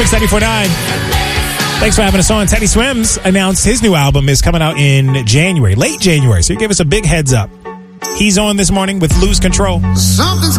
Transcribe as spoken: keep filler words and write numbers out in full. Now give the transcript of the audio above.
Mix ninety-four point nine. Thanks for having us on. Teddy Swims announced his new album is coming out in January, late January. So he gave us a big heads up. He's on this morning with Lose Control. Something's